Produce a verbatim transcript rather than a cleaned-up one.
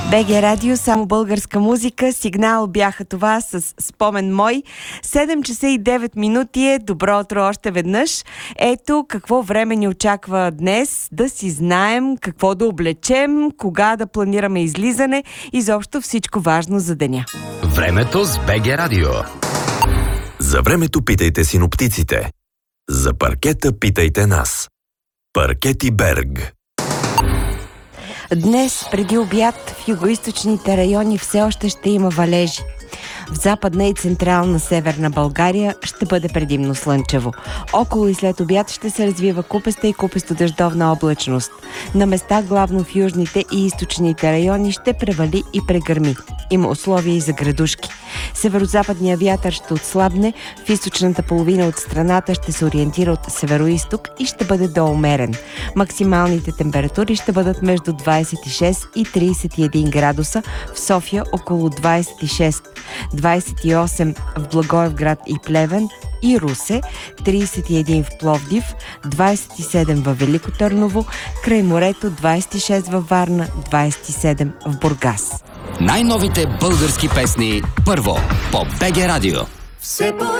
БГ Радио, само българска музика. Сигнал бяха това с спомен мой. седем часа и девет минути е. Добро утро още веднъж. Ето какво време ни очаква днес. Да си знаем какво да облечем, кога да планираме излизане. Изобщо всичко важно за деня. Времето с БГ Радио. За времето питайте синоптиците. За паркета питайте нас. Паркети Берг. Днес преди обяд в югоизточните райони все още ще има валежи. В западна и централна северна България ще бъде предимно слънчево. Около и след обяд ще се развива купеста и купесто-дъждовна облачност. На места, главно в южните и източните райони, ще превали и прегърми. Има условия и за градушки. Северозападният вятър ще отслабне, в източната половина от страната ще се ориентира от североизток и ще бъде доумерен. Максималните температури ще бъдат между двадесет и шест и тридесет и един градуса, в София около двадесет и шест, двадесет и осем в Благоевград и Плевен и Русе, тридесет и един в Пловдив, двадесет и седем във Велико Търново, край морето двадесет и шест във Варна, двадесет и седем в Бургас. Най-новите български песни първо по БГ Радио.